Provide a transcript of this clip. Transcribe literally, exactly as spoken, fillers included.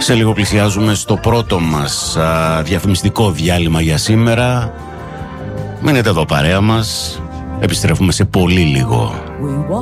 Σε λίγο πλησιάζουμε στο πρώτο μας α, διαφημιστικό διάλειμμα για σήμερα. Μείνετε εδώ παρέα μας. Επιστρέφουμε σε πολύ λίγο.